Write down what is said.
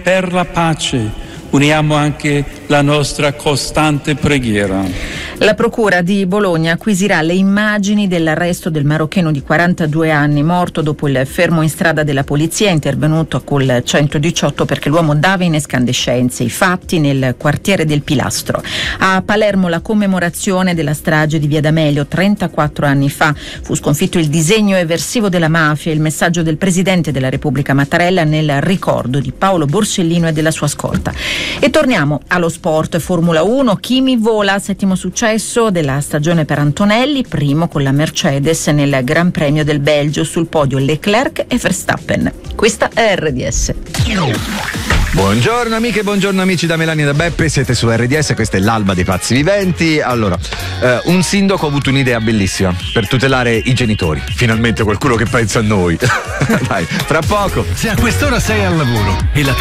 per la pace uniamo anche la nostra costante preghiera. La Procura di Bologna acquisirà le immagini dell'arresto del marocchino di 42 anni morto dopo il fermo in strada della polizia intervenuto col 118 perché l'uomo dava in escandescenze. I fatti nel quartiere del Pilastro. A Palermo la commemorazione della strage di Via D'Amelio 34 anni fa. Fu sconfitto il disegno eversivo della mafia, il messaggio del Presidente della Repubblica Mattarella nel ricordo di Paolo Borsellino e della sua scorta. E torniamo allo sport. Formula 1, Kimi vola, settimo successo della stagione per Antonelli, primo con la Mercedes nel Gran Premio del Belgio, sul podio Leclerc e Verstappen. Questa è RDS. Buongiorno amiche, buongiorno amici da Melania e da Beppe, siete su RDS, questa è l'alba dei pazzi viventi. Allora, un sindaco ha avuto un'idea bellissima per tutelare i genitori. Finalmente qualcuno che pensa a noi. Dai, fra poco. Se a quest'ora sei al lavoro e la